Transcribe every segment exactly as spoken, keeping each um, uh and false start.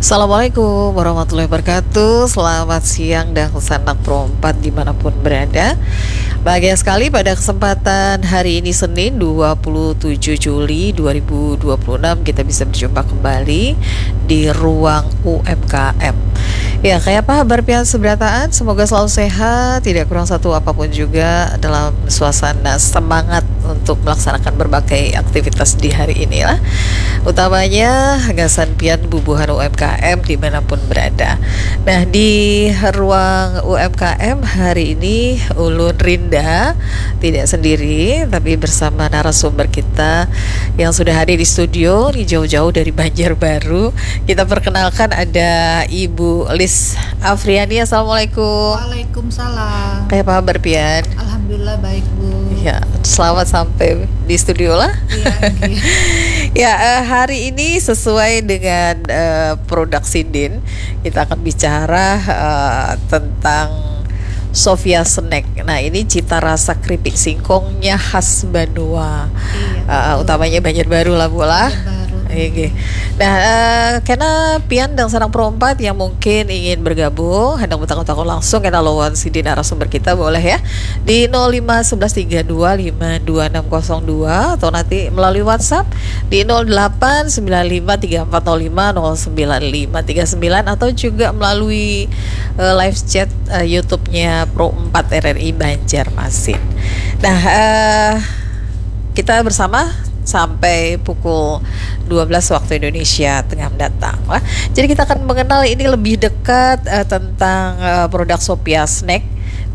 Assalamualaikum warahmatullahi wabarakatuh. Selamat siang dan sanak perempat dimanapun berada. Bahagia sekali pada kesempatan hari ini Senin dua puluh tujuh Juli dua ribu dua puluh enam kita bisa berjumpa kembali di ruang U M K M. Ya, kayak apa kabar pihak seberataan? Semoga selalu sehat, tidak kurang satu apapun juga dalam suasana semangat untuk melaksanakan berbagai aktivitas di hari ini lah. Utamanya Gasan Pian Bubuhan U M K M dimanapun berada. Nah, di ruang U M K M hari ini Ulun Rinda tidak sendiri, tapi bersama narasumber kita yang sudah hadir di studio nih jauh-jauh dari Banjarbaru. Kita perkenalkan ada Ibu Lis Afriani. Assalamualaikum. Waalaikumsalam. Kayak apa kabar Pian? Alhamdulillah baik Bu. Ya, selamat sampai di studio lah. Iya. Okay. Ya, uh, hari ini sesuai dengan uh, produk Sindin, kita akan bicara uh, tentang Sofia Snack. Nah, ini cita rasa keripik singkongnya khas Banua. Iya, uh, utamanya Banjarbaru lah Bu lah. Oke. Nah, uh, karena Pian dan Sanang Perempat yang mungkin ingin bergabung, hendak bertanggung-tanggung langsung kena lawan si di narasumber kita boleh ya di nol lima satu satu tiga dua lima dua enam nol dua atau nanti melalui WhatsApp di nol delapan sembilan lima tiga empat nol lima nol sembilan lima tiga sembilan atau juga melalui uh, live chat uh, YouTube-nya Pro empat R R I Banjarmasin. Nah, uh, kita bersama sampai pukul dua belas waktu Indonesia Tengah mendatang. Jadi kita akan mengenal ini lebih dekat uh, tentang uh, produk Sofia Snack,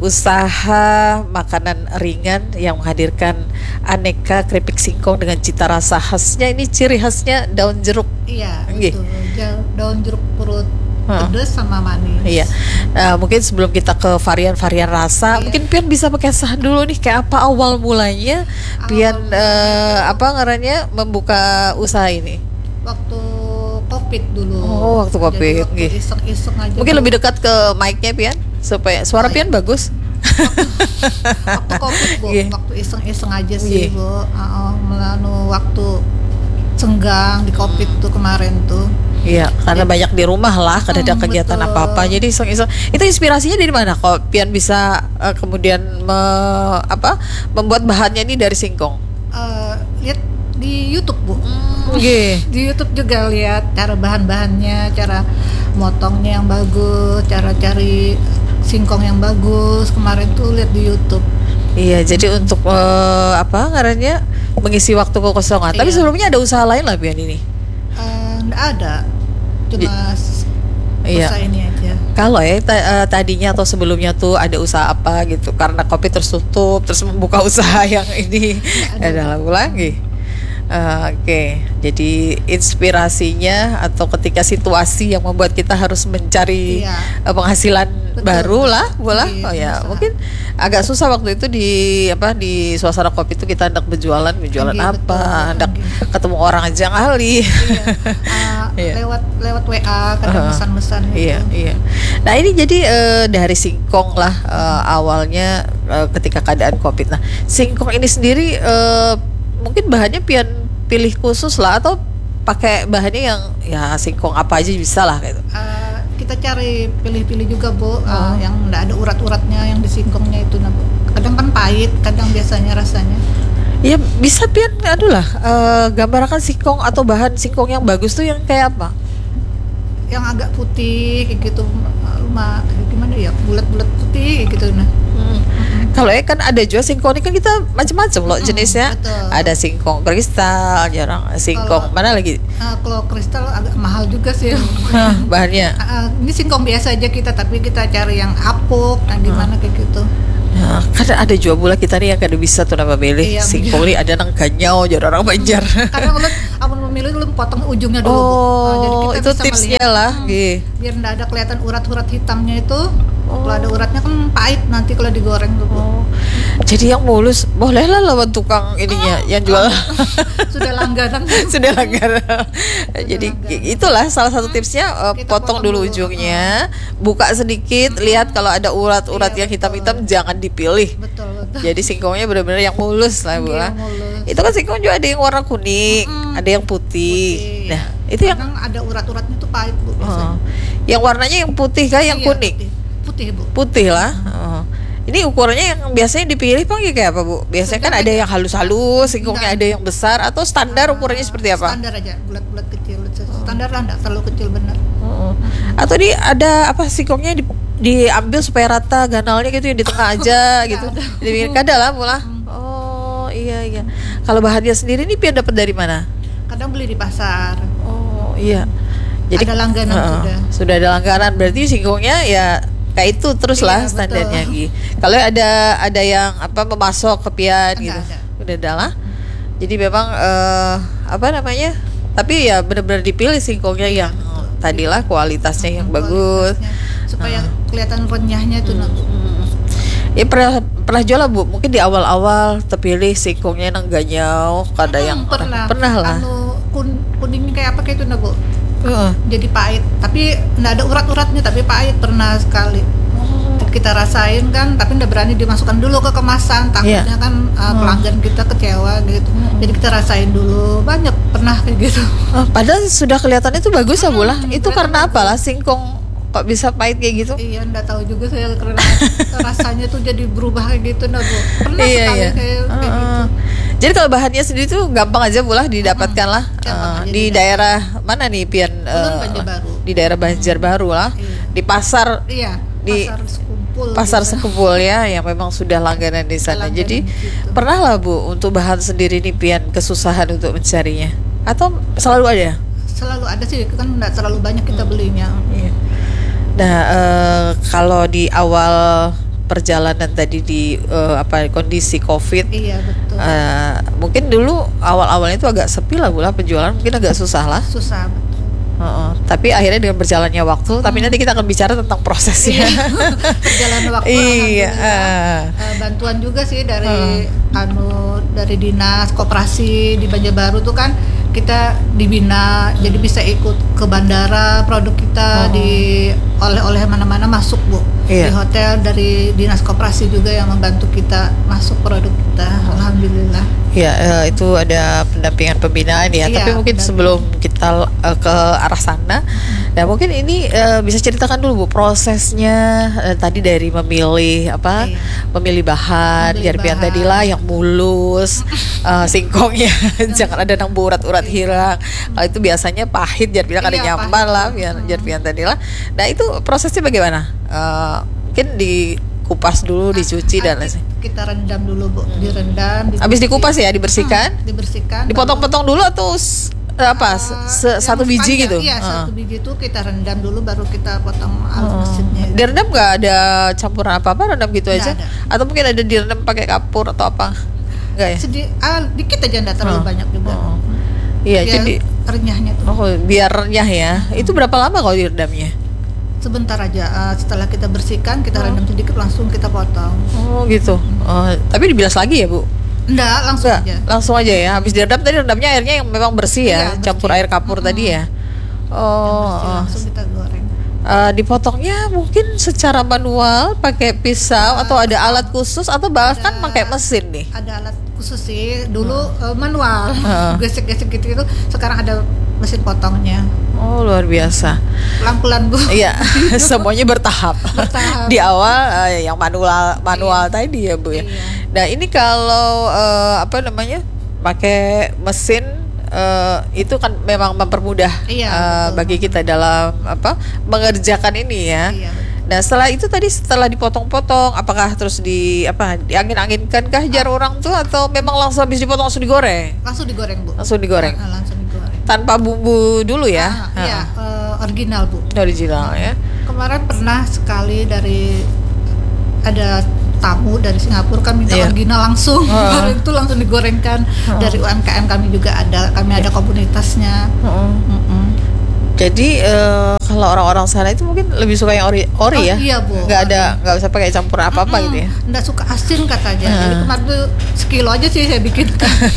usaha makanan ringan yang menghadirkan aneka keripik singkong dengan cita rasa khasnya. Ini ciri khasnya daun jeruk. Iya, betul. Daun jeruk purut pedas sama manis. Iya. Uh, mungkin sebelum kita ke varian-varian rasa, iya, mungkin Pian bisa pakai sah dulu nih kayak apa awal mulanya awal Pian uh, apa ngarannya membuka usaha ini? Waktu Covid dulu. Oh, waktu Covid. Jadi waktu iseng-iseng aja. Mungkin dulu. Lebih dekat ke mic-nya Pian supaya suara oh, Pian iya. bagus. Waktu Covid Bu, yeah. waktu iseng-iseng aja sih yeah. Bu. Uh, melanu waktu senggang di Covid tuh kemarin tuh. Iya, karena ya. banyak di rumah lah, kada ada hmm, kegiatan betul. apa-apa. Jadi iseng-iseng. Itu inspirasinya dari mana kok Pian bisa uh, kemudian me, apa membuat bahannya ini dari singkong? Uh, lihat di YouTube Bu. Hmm, yeah. Di YouTube juga lihat cara bahan-bahannya, cara motongnya yang bagus, cara cari singkong yang bagus. Kemarin tuh lihat di YouTube. Iya, jadi untuk uh, apa ngarannya mengisi waktu kekosongan. Iya. Tapi sebelumnya ada usaha lain lah Pian ini? Uh, nggak ada. Cuma iya. usaha ini aja. Kalau ya t- uh, tadinya atau sebelumnya tuh ada usaha apa gitu, karena Covid tertutup terus membuka usaha yang ini ada lagu lagi. Uh, Oke, okay. Jadi inspirasinya atau ketika situasi yang membuat kita harus mencari iya. uh, penghasilan betul, baru lah, boleh. Oh ya, usaha. Mungkin agak susah waktu itu di apa di suasana Covid itu kita hendak berjualan, berjualan iya, apa, hendak ketemu orang aja kali. Iya. Uh, iya. Lewat lewat W A kadang uh, pesan-pesan gitu. Iya, iya. Nah, ini jadi uh, dari singkong lah uh, awalnya uh, ketika keadaan Covid. Nah, singkong ini sendiri uh, mungkin bahannya Pian pilih khusus lah atau pakai bahannya yang ya singkong apa aja bisa lah gitu. Uh, kita cari pilih-pilih juga Bu, uh, uh, yang enggak ada urat-uratnya yang di singkongnya itu nah Bu. Kadang kan pahit, kadang biasanya rasanya. Ya bisa Pian aduh lah uh, gambarkan singkong atau bahan singkong yang bagus tuh yang kayak apa? Yang agak putih kayak gitu, rumah gimana ya, bulat-bulat putih kayak gitu nah. Hmm. Kalau ya kan ada juga singkong ini kan kita macam-macam loh jenisnya. Hmm, ada singkong kristal, jarang singkong. Kalau, mana lagi? Uh, kalau kristal agak mahal juga sih. Bahannya. Uh, ini singkong biasa aja kita, tapi kita cari yang apuk, nah gimana hmm. kayak gitu. Ya, kan ada jual bola kita nih yang kada bisa tuh nama milih iya, singkong ini ada nang ganyau jadi orang Banjar. Karena kalau amun memilih lu potong ujungnya dulu. Oh, nah, jadi kita itu bisa tipsnya melihat, lah. Hmm, biar enggak ada kelihatan urat-urat hitamnya itu. Oh. Kalau ada uratnya kan pahit nanti kalau digoreng tuh. Oh. Jadi yang mulus bolehlah lawan tukang ininya oh. yang jual. Sudah langganan. Sudah langganan. Jadi langganan. Itulah salah satu tipsnya uh, potong, potong dulu, dulu ujungnya, uh. buka sedikit, hmm. lihat kalau ada urat-urat iya, yang hitam-hitam jangan dipilih. Betul, betul. Jadi singkongnya benar-benar yang mulus lah Bu. Iya, mulus. Itu kan singkong juga ada yang warna kuning, hmm. ada yang putih. putih. Nah, Itu yang kadang ada urat-uratnya tuh pahit Bu biasanya. oh. Yang warnanya yang putih kah, yang Iya, kuning? Putih, putih Bu. Putih lah. Oh. Ini ukurannya yang biasanya dipilih pakai kayak apa Bu? Biasanya kan ada yang halus-halus, singkongnya ada yang besar, atau standar ukurannya seperti apa? Standar aja, bulat-bulat kecil. Standar lah, enggak terlalu kecil benar. Oh. Atau di ada apa singkongnya di, diambil supaya rata ganalnya gitu yang di tengah aja gitu. Di ada lah pula. Oh iya iya. Kalau bahannya sendiri ini pian dapat dari mana? Kadang beli di pasar. Oh iya. Jadi ada langganan uh, sudah. Sudah ada langganan, berarti singkongnya ya kayak itu terus Iya, lah standarnya gitu. Kalau ada ada yang apa memasok ke pian gitu. ada. Udah ada lah. Jadi memang uh, apa namanya? Tapi ya benar-benar dipilih singkongnya yang Betul. tadilah kualitasnya yang Kualitasnya, bagus. supaya Uh. kelihatan renyahnya itu nak. Hmm. Ya pernah pernah jual lah Bu. Mungkin di awal-awal terpilih singkongnya nang ganyau, kada Hmm, yang pernah pernah lah. Anu kun, kuningnya kayak apa kayak itu nak Bu. Uh. Jadi pahit, tapi enggak ada urat-uratnya, tapi pahit pernah sekali. Kita rasain kan, tapi enggak berani dimasukkan dulu ke kemasan, takutnya Yeah. kan uh, pelanggan kita kecewa gitu. Jadi kita rasain dulu, banyak pernah kayak gitu. Oh, padahal sudah kelihatannya itu bagus ya Bu lah. Hmm, Itu kelihatan karena bagus. apalah singkong kok bisa pahit kayak gitu? Iya, enggak tahu juga saya karena rasanya tuh jadi berubah kayak gitu nah Bu. Pernah Iya, sekali iya. kayak, kayak Uh-uh. gitu. Jadi kalau bahannya sendiri tuh gampang aja Bu lah didapatkan lah. Gampang Uh, aja di didapat. daerah mana nih Pian? Ulun Uh, Banjarbaru. Di daerah Banjarbaru lah. Iya. Di pasar Iya, Di pasar sekumpul. pasar gitu. sekumpul ya yang memang sudah langganan di sana. Langganan Jadi gitu. pernah lah Bu untuk bahan sendiri nih Pian kesusahan untuk mencarinya atau selalu ada? Selalu ada sih, kan enggak terlalu banyak kita belinya. Iya. Nah, eh, kalau di awal perjalanan tadi di eh, apa kondisi Covid, Iya, betul. eh, mungkin dulu awal-awalnya itu agak sepi lah Bu lah, penjualan mungkin agak susah lah. Susah betul. Heeh. Tapi akhirnya dengan berjalannya waktu, tapi nanti kita akan bicara tentang prosesnya. Perjalanan waktu Iya. alhamdulillah. Eh, bantuan juga sih dari anu dari dinas koperasi di Banjarbaru tuh kan kita dibina, jadi bisa ikut ke bandara, produk kita Oh. di oleh-oleh mana-mana masuk Bu. Iya. Di hotel dari dinas koperasi juga yang membantu kita masuk produk kita. Alhamdulillah. Ya, eh, itu ada pendampingan pembinaan ya. Iya, Tapi mungkin pendampingan. sebelum kita eh, ke arah sana, nah mungkin ini eh, bisa ceritakan dulu Bu prosesnya eh, tadi dari memilih apa, Iya. memilih bahan, Memilih biar pian bahan. tadi lah yang mulus, eh, singkongnya jangan ada nang urat-urat hilang. Kalau itu biasanya pahit, jar bilang ada Iya, nyaman pahit. lah, biar jar pian tadi lah. Nah itu prosesnya bagaimana? Eh, mungkin dikupas dulu, dicuci dan lain. Nanti kita rendam dulu Bu, direndam. Habis dibersih- dikupas ya, dibersihkan. Hmm, dibersihkan. Dipotong-potong dulu atau s- apa se- Uh, se- yang satu biji panjang, gitu? Iya, Heeh. satu biji itu kita rendam dulu baru kita potong alat Oh. mesinnya. Direndam nggak ada campuran apa-apa, rendam gitu Nggak aja? ada. Atau mungkin ada direndam pakai kapur atau apa? Enggak ya? Sedi ah, dikit aja enggak terlalu Oh. banyak juga. Oh. Iya, Biar jadi renyahnya tuh oh, biar renyah ya. Itu berapa lama kalau direndamnya? sebentar aja. Ah, setelah kita bersihkan, kita Oh. rendam sedikit langsung kita potong. Oh gitu. Oh, tapi dibilas lagi ya Bu? Enggak, langsung Enggak, aja. langsung aja ya. Habis direndam tadi rendamnya airnya yang memang bersih ya, Iya, bersih. campur air kapur Mm-mm. tadi ya. Yang Oh, bersih, oh. langsung kita goreng. Eh, dipotongnya mungkin secara manual pakai pisau atau ada alat khusus atau bahkan Ada- pakai mesin nih. Ada alat khusus sih. Dulu eh, manual, Heeh. gesek-gesek gitu itu. Sekarang ada mesin potongnya. Oh luar biasa. Pelan-pelan Bu. Iya, semuanya bertahap. Bertahap. Di awal eh, yang manual manual tadi ya Bu ya. Iya. Nah ini kalau eh, apa namanya pakai mesin eh, itu kan memang mempermudah Iya, eh, betul. bagi kita dalam apa mengerjakan ini ya. Iya, betul. Nah setelah itu tadi setelah dipotong-potong, apakah terus di apa diangin-anginkan kah jar orang tuh atau memang langsung habis dipotong langsung digoreng? Langsung digoreng Bu. Langsung digoreng Ah, langsung digoreng. tanpa bumbu dulu ya? Ah, iya, eh, original Bu. Original ya. Kemarin pernah sekali dari ada tamu dari Singapura kan minta Iya. original langsung. Heeh. Baru itu langsung digorengkan. Heeh. Dari U M K M kami juga ada, kami ada komunitasnya. Heeh. Mm-mm. Jadi eh, kalau orang-orang sana itu mungkin lebih suka yang ori, ori Oh, ya, iya, Bu. nggak ada nggak usah pakai campur apa-apa Mm-mm. gitu ya. Nggak suka asin katanya. Heeh. Jadi kemarin tuh sekilo aja sih saya bikin.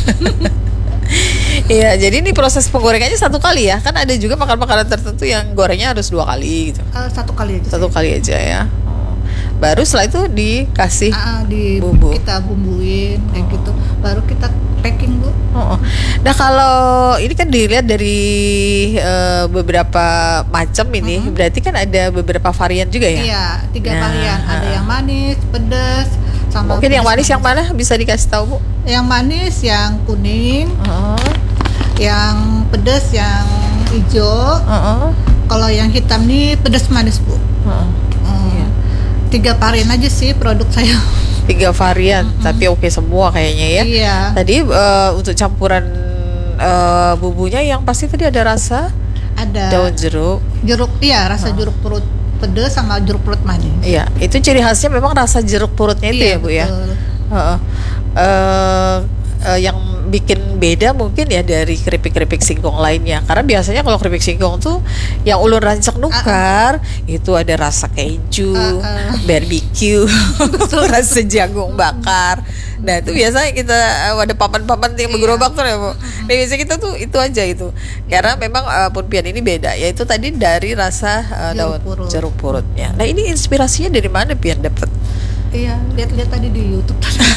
Iya, jadi ini proses penggorengannya satu kali ya, kan ada juga makan makanan tertentu yang gorengnya harus dua kali gitu, Eh, satu kali aja. satu sih. kali aja ya. Oh. Baru setelah itu dikasih Ah, di bumbu. kita bumbuin kayak gitu. Baru kita packing, Bu. Oh, oh. Nah kalau ini kan dilihat dari eh, beberapa macam ini, berarti kan ada beberapa varian juga ya? Iya, tiga Nah, varian. Ada ah. yang manis, pedas, sama Mungkin yang manis pedas yang mana bisa dikasih tahu Bu? Yang manis yang kuning, Oh, yang pedas yang hijau. oh, oh. Kalau yang hitam nih pedas manis, Bu. Oh. Hmm. Iya. Tiga varian aja sih produk saya. Tiga varian, tapi oke semua kayaknya ya. Iya. Tadi eh, untuk campuran eh, bumbunya yang pasti tadi ada rasa Ada daun jeruk. jeruk, iya rasa jeruk purut pedas sama jeruk purut manis. Iya, itu ciri khasnya memang rasa jeruk purutnya itu Iya, ya Bu ya. betul. Heeh. Eh, eh, yang bikin beda mungkin ya dari keripik-keripik singkong lainnya. Karena biasanya kalau keripik singkong tuh yang ulun rancak nukar itu ada rasa keju, Uh-uh. barbecue, rasa jagung bakar. Nah itu biasanya kita eh, ada papan-papan yang bergerobak tuh ya Bu. Nah biasanya kita tuh itu aja itu. Karena memang eh, punpian ini beda. Yaitu tadi dari rasa eh, Jeruk daun purut. jeruk purutnya. Nah ini inspirasinya dari mana Pian dapat? Iya, lihat-lihat tadi di YouTube.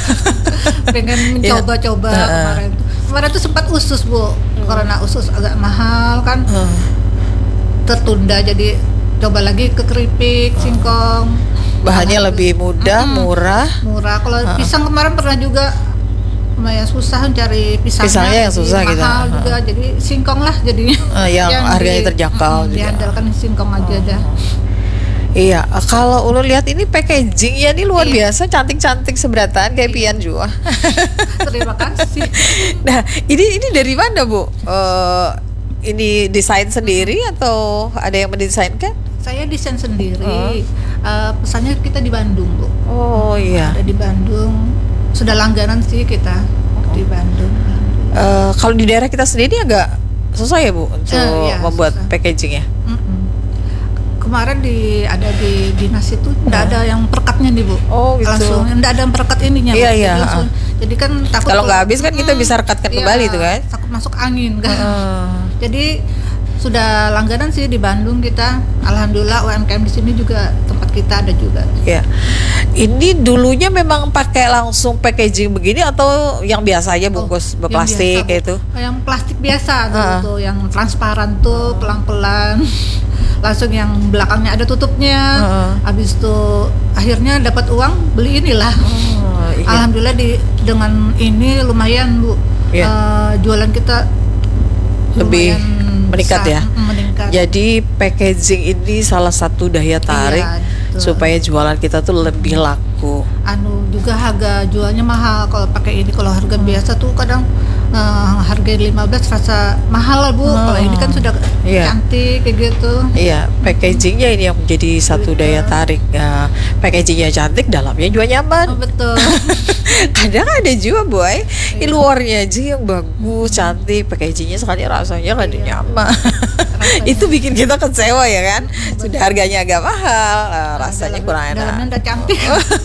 Pengen Iya. mencoba-coba Uh-uh. kemarin tuh. Kemarin tuh sempat usus, Bu. Hmm. Karena usus agak mahal kan, tertunda jadi coba lagi ke keripik singkong. Bahannya Alhamdulillah. lebih mudah, Mm-mm. murah. Murah. Kalau Uh-uh. pisang kemarin pernah juga lumayan susah cari pisangnya, Pisangnya yang jadi susah gitu. mahal juga, jadi singkong lah jadinya. Eh, yang harganya di- terjangkau mm, juga. diandalkan singkong aja dah. Iya, kalau ulun lihat ini packaging ya ini luar Iya. biasa, cantik-cantik seberatan kayak Pian juga. Terima kasih. Nah, ini ini dari mana Bu? Eh, ini desain sendiri atau ada yang mendesainkan? Saya desain sendiri. Oh. Eh, pesannya kita di Bandung, Bu. Oh iya. Ada di Bandung. Sudah langganan sih kita di Bandung. Eh, kalau di daerah kita sendiri agak susah ya Bu untuk Eh, iya, membuat susah. packagingnya. Mm-mm. Kemarin di ada di dinas itu nggak ada yang perekatnya nih, Bu. Oh, gitu. Langsung nggak ada yang perekat ininya. Iya, Bu. iya, Jadi, langsung- jadi kan takut Kalau nggak habis kan kita Mm-mm. bisa rekatkan Iya, kembali tuh kan. Takut masuk angin kan. Heeh. Jadi sudah langganan sih di Bandung kita. Alhamdulillah U M K M di sini juga tempat kita ada juga. Ya, ini dulunya memang pakai langsung packaging begini atau yang biasa aja bungkus Oh, yang berplastik biasa, Bu. kayak itu? Yang plastik biasa dulu Ah. tuh, yang transparan tuh pelan-pelan. Langsung yang belakangnya ada tutupnya. Ah. Habis itu akhirnya dapat uang beli inilah. Oh, iya. Alhamdulillah di dengan ini lumayan, Bu. Iya. Eh, jualan kita Lebih lumayan meningkat besar, ya? mm, meningkat. Jadi packaging ini salah satu daya tarik Iya, betul. supaya jualan kita tuh lebih laku. Anu juga harga jualnya mahal kalau pakai ini. Kalau harga biasa tuh kadang eh, harga lima belas rasa mahal lah, Bu. Kalau ini kan sudah Iya. cantik kayak gitu. Iya, packagingnya ini yang menjadi satu daya tarik. Ya, packagingnya cantik, dalamnya juga Oh, nyaman. betul. Kadang ada juga boy, ini luarnya aja yang bagus, cantik, packagingnya sekali rasanya nggak ada Iya. nyaman. Itu bikin kita kecewa ya kan. Sudah harganya agak mahal, eh, rasanya Dalam- kurang dalamnya enak. udah cantik.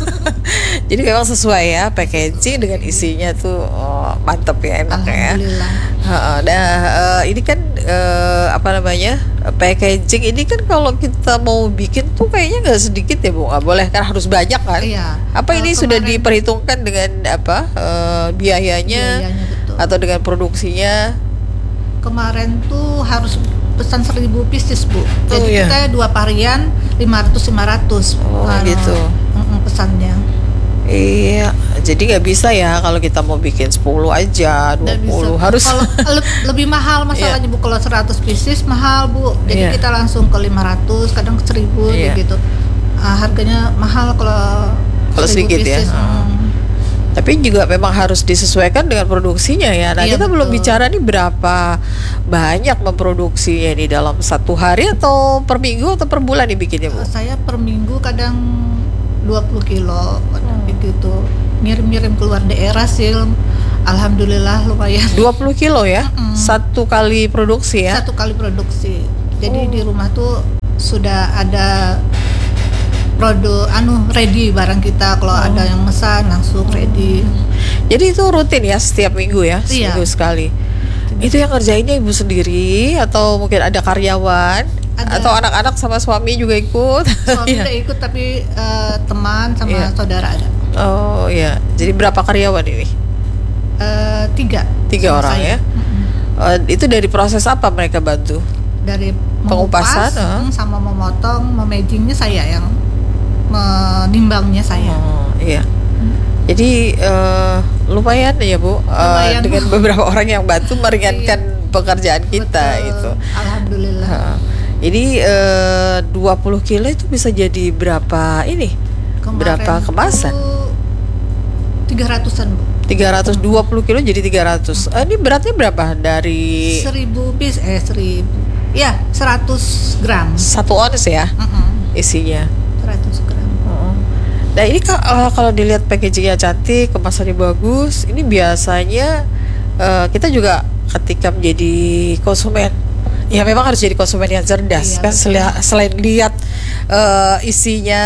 Jadi memang sesuai ya packaging dengan isinya tuh oh, mantep ya, enak ya. Alhamdulillah. Heeh, Nah, eh, ini kan eh, apa namanya packaging ini kan kalau kita mau bikin tuh kayaknya nggak sedikit ya Bu, nggak boleh kan harus banyak kan? Iya. Apa ini Eh, sudah kemarin diperhitungkan dengan apa eh, biayanya, biayanya betul. atau dengan produksinya? Kemarin tuh harus pesan seribu pieces, Bu. Jadi iya. kita dua varian lima ratus lima ratus. Oh, gitu. Pesannya. Iya, jadi nggak bisa ya kalau kita mau bikin sepuluh aja, dua Nggak bisa. puluh harus. Kalau le- lebih mahal masalahnya, Bu. Kalau seratus pieces mahal, Bu. Jadi Iya. kita langsung ke lima ratus, kadang ke seribu Iya. gitu. Ah, harganya mahal kalau Kalau seribu sedikit ya. pieces. Hmm. Tapi juga memang harus disesuaikan dengan produksinya ya. Nah, Iya, kita belum betul. bicara nih berapa banyak memproduksinya nih dalam satu hari atau per minggu atau per bulan nih bikinnya Bu? Eh, Saya per minggu kadang dua puluh kilo kadang kayak gitu. Ngirim-ngirim keluar daerah sih. Alhamdulillah lumayan. dua puluh kilo ya, Mm-mm. satu kali produksi ya. Satu kali produksi. Jadi Oh. di rumah tuh sudah ada produk anu ready barang kita. Kalau Oh. ada yang mesan langsung ready. Jadi itu rutin ya setiap minggu ya, Iya. seminggu sekali. Tiga Itu yang ngerjainnya ibu sendiri atau mungkin ada karyawan Ada. atau anak-anak sama suami juga ikut? Suami Iya. udah ikut tapi eh, teman sama Iya. saudara ada. Oh iya, jadi berapa karyawan ini? Eh, tiga. Tiga sama orang saya. ya. Eh, itu dari proses apa mereka bantu? Dari Pengupasan, mengupas ah. mm, sama memotong, memagingnya saya yang menimbangnya saya. Oh iya. Jadi eh, lumayan ya Bu, eh, Lumayan, dengan Bu. beberapa orang yang bantu meringankan pekerjaan kita Betul. itu. Alhamdulillah. Heeh. Ini eh, dua puluh kilo itu bisa jadi berapa ini? Berapa kemasan? Tiga ratusan Bu. tiga ratus dua puluh kilo jadi tiga ratus. Eh, ini beratnya berapa? Dari Seribu bis eh seribu. Ya seratus gram. satu ons ya Mm-mm. isinya. Seratus gram. Heeh. Nah ini Kak, eh, kalau dilihat packagingnya cantik, kemasannya bagus, ini biasanya eh, kita juga ketika menjadi konsumen, ya memang harus jadi konsumen yang cerdas Iya, kan. betul. Sel- selain lihat eh, isinya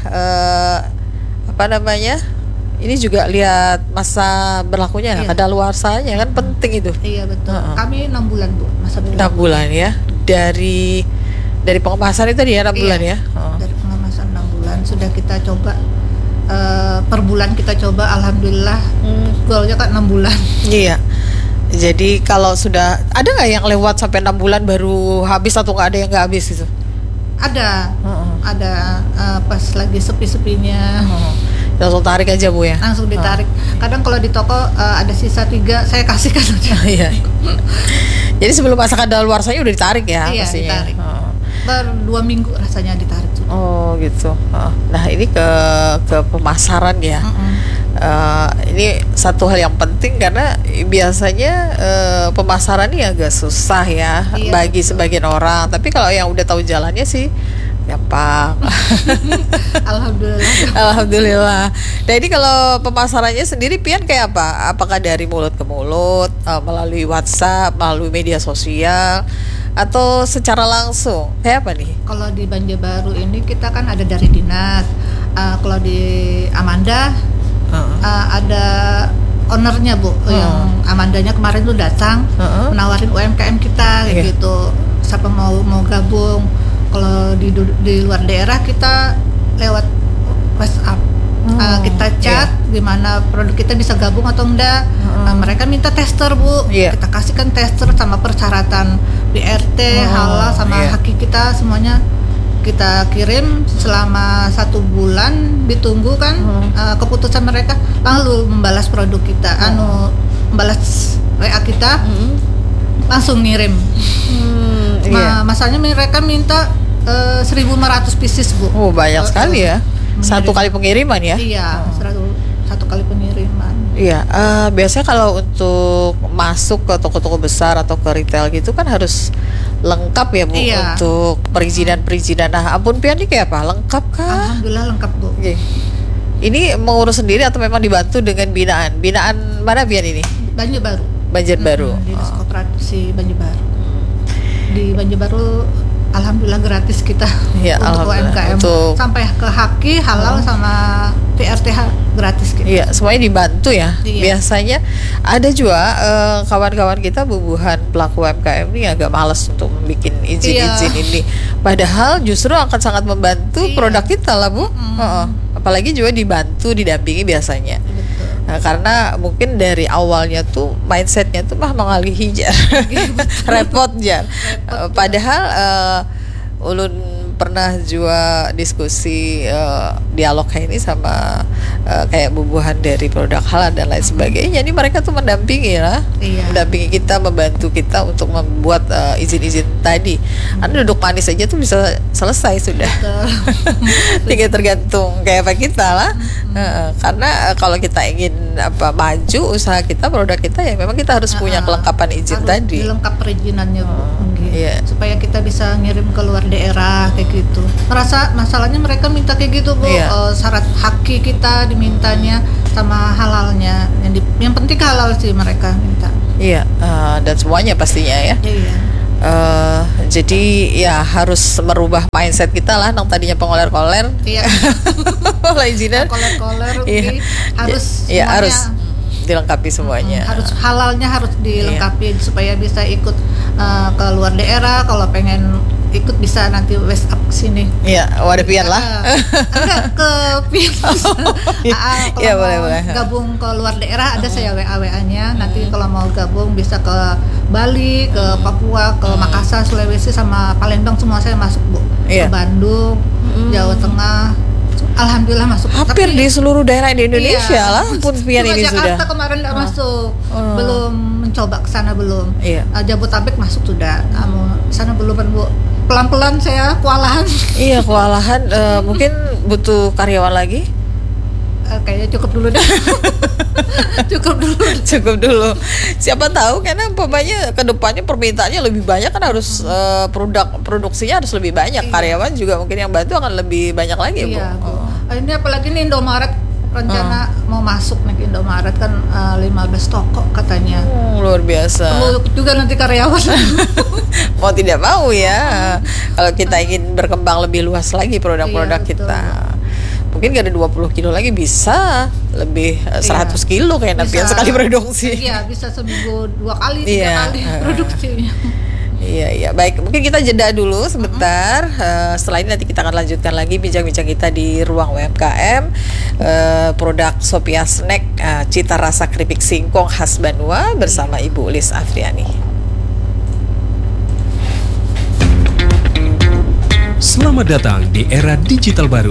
eh, apa namanya, ini juga lihat masa berlakunya, nah, Iya. kadaluarsanya kan penting itu. Iya betul. Heeh. Kami enam bulan Bu masa berlaku. enam bulan ya, dari dari pengemasan itu tadi ya enam Iya. bulan ya. Heeh. Dari pengemasan enam bulan sudah kita coba eh, per bulan kita coba, alhamdulillah goalnya kan enam bulan. Iya. Jadi kalau sudah ada nggak yang lewat sampai enam bulan baru habis atau nggak ada yang nggak habis gitu? Ada, Heeh. ada eh, pas lagi sepi-sepinya Langsung tarik aja Bu ya. langsung ditarik. Kadang kalau di toko eh, ada sisa tiga, saya kasihkan aja. Iya. Jadi sebelum masa kadaluarsanya udah ditarik ya Iya, pastinya. ditarik. Heeh. Baru dua minggu rasanya ditarik. Oh gitu. Heeh. Nah ini ke ke pemasaran ya. Mm-mm. Eh, ini satu hal yang penting karena biasanya eh, pemasaran ini agak susah ya Iya, bagi betul. sebagian orang. Tapi kalau yang udah tahu jalannya sih gampang. Alhamdulillah. Alhamdulillah. Nah ini kalau pemasarannya sendiri Pian kayak apa? Apakah dari mulut ke mulut, eh, melalui WhatsApp, melalui media sosial, atau secara langsung? Kayak apa nih? Kalau di Banjarbaru ini kita kan ada dari dinas. Eh, kalau di Amanda eh, ada ownernya Bu, Hmm. yang Amandanya kemarin tuh datang Heeh. menawarin U M K M kita kayak Iya. gitu. Siapa mau mau gabung? Kalau di du- di luar daerah kita lewat WhatsApp. Hmm, Eh, kita chat gimana produk kita bisa gabung atau enggak. Hmm. Nah, mereka minta tester Bu, Iya. kita kasihkan tester sama persyaratan B R T, Oh, halal sama iya. haki kita semuanya kita kirim selama satu bulan, ditunggu kan Hmm. eh, keputusan mereka, lalu membalas produk kita, anu membalas W A kita, Hmm. langsung ngirim. Hmm, Ma- iya. masanya mereka minta eh, seribu lima ratus pieces Bu. Oh banyak Eh, sekali ya. mengirim. Satu kali pengiriman ya. Iya, satu, satu kali pengiriman. Iya, eh, biasanya kalau untuk masuk ke toko-toko besar atau ke retail gitu kan harus lengkap ya Bu, Iya. untuk perizinan-perizinan. Nah, ampun Pian ini kayak apa? Lengkap kah? Alhamdulillah lengkap Bu. Oke. Ini mengurus sendiri atau memang dibantu dengan binaan? Binaan mana Pian ini? Banjarbaru. Banjarbaru. Mm-mm, di Dinas Oh. Koperasi Banjarbaru. Di Banjarbaru alhamdulillah gratis kita Iya, untuk U M K alhamdulillah. M Untuk- sampai ke haki halal sama P R T H gratis kita. Iya, semuanya dibantu ya. Iya. Biasanya ada juga eh, kawan-kawan kita bubuhan pelaku U M K M ini agak malas untuk membuat izin-izin Iya. ini. Padahal justru akan sangat membantu Iya. produk kita lah Bu. Mm. Heeh. Apalagi juga dibantu, didampingi biasanya. Betul. Nah, karena mungkin dari awalnya tuh mindsetnya tuh mah mengalihi jar, repot jar. Eh, Padahal eh, ulun pernah juga diskusi eh, dialog kayak ini sama eh, kayak bubuhan dari produk halal dan lain sebagainya. Jadi mereka tuh mendampingi lah, Iya. mendampingi kita, membantu kita untuk membuat eh, izin-izin tadi. Anda duduk manis aja tuh bisa selesai sudah. Betul. Tinggal tergantung kayak apa kita lah. Heeh, karena eh, kalau kita ingin apa maju usaha kita, produk kita ya memang kita harus punya Ah, kelengkapan izin harus tadi. dilengkap perizinannya Bu. Oh, Gitu. iya. Supaya kita bisa ngirim ke luar daerah kayak gitu. Merasa masalahnya mereka minta kayak gitu Bu. Iya. Eh, syarat haki kita dimintanya sama halalnya. Yang di- yang penting halal sih mereka minta. Iya, eh, dan semuanya pastinya ya. Iya. Eh, jadi ya harus merubah mindset kita lah, yang tadinya pengoler-koler, Iya. mulai izinan. Koler-koler Iya. Ugi, harus Iya, semuanya harus. dilengkapi semuanya. Hmm, harus halalnya harus dilengkapi iya. supaya bisa ikut uh, ke luar daerah. Kalau pengen ikut bisa nanti west up sini. Iya, wadah pian lah. Enggak ke pian. Oh, iya. Kalau ya, mau boleh, boleh. gabung ke luar daerah ada hmm. saya W A W A-nya. Hmm. Nanti kalau mau gabung bisa ke Bali, ke Papua, ke hmm. Makassar, Sulawesi sama Palembang semua saya masuk, Bu. Iya. Ke Bandung, hmm. Jawa Tengah. Alhamdulillah masuk. Hampir tapi, di seluruh daerah di Indonesia iya. lah pun pian ini Jakarta sudah. Jakarta kemarin nggak oh. masuk, oh. belum mencoba ke sana belum. Iya. Uh, Jabodetabek masuk sudah, kamu sana belum kan, Bu? Pelan-pelan saya kewalahan. Iya, kewalahan. Uh, mungkin butuh karyawan lagi. Uh, kayaknya cukup dulu deh. cukup dulu. Cukup dulu. Siapa tahu karena umpamanya kedepannya permintaannya lebih banyak kan harus hmm. uh, produk produksinya harus lebih banyak. Iya. Karyawan juga mungkin yang bantu akan lebih banyak lagi, iya, Bu. Bu. Oh. Ini apalagi nih Indomaret rencana hmm. mau masuk nih Indomaret kan uh, lima belas toko katanya. Hmm, luar biasa. Perlu juga nanti karyawan. Mau tidak mau ya. Kalau kita ingin berkembang lebih luas lagi produk-produk iya, kita. Mungkin gak ada dua puluh kilo lagi bisa lebih uh, seratus iya. kilo kayak nanti sekali produksi. Iya, bisa seminggu dua kali, tiga iya. kali produksinya. Iya, iya. Baik, mungkin kita jeda dulu sebentar. Uh, setelah ini nanti kita akan lanjutkan lagi bincang-bincang kita di ruang U M K M. Uh, produk Sophia Snack, uh, cita rasa keripik singkong khas Banua bersama Ibu Liz Afriani. Selamat datang di era digital baru.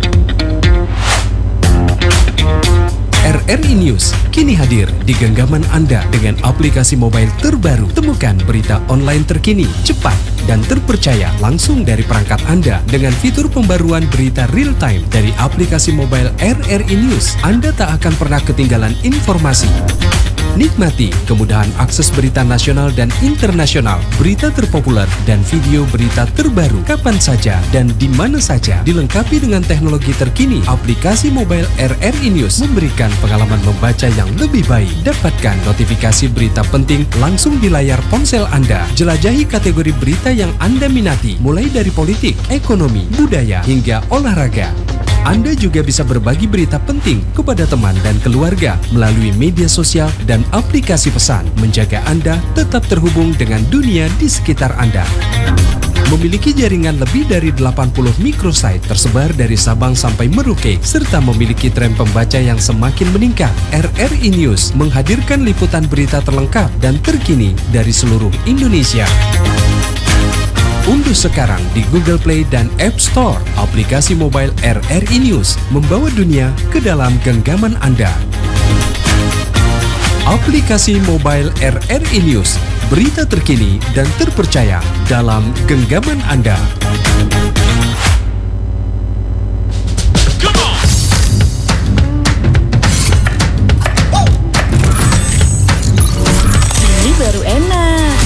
R R I News kini hadir di genggaman Anda dengan aplikasi mobile terbaru. Temukan berita online terkini, cepat, dan terpercaya langsung dari perangkat Anda dengan fitur pembaruan berita real time dari aplikasi mobile R R I News. Anda tak akan pernah ketinggalan informasi. Nikmati kemudahan akses berita nasional dan internasional, berita terpopuler, dan video berita terbaru kapan saja dan di mana saja. Dilengkapi dengan teknologi terkini, aplikasi mobile R R I News memberikan pengalaman membaca yang lebih baik. Dapatkan notifikasi berita penting langsung di layar ponsel Anda. Jelajahi kategori berita yang Anda minati, mulai dari politik, ekonomi, budaya, hingga olahraga. Anda juga bisa berbagi berita penting kepada teman dan keluarga melalui media sosial dan aplikasi pesan, menjaga Anda tetap terhubung dengan dunia di sekitar Anda. Memiliki jaringan lebih dari delapan puluh microsite tersebar dari Sabang sampai Merauke, serta memiliki tren pembaca yang semakin meningkat. R R I News menghadirkan liputan berita terlengkap dan terkini dari seluruh Indonesia. Unduh sekarang di Google Play dan App Store aplikasi mobile R R I News, membawa dunia ke dalam genggaman Anda. Aplikasi mobile R R I News, berita terkini dan terpercaya dalam genggaman Anda.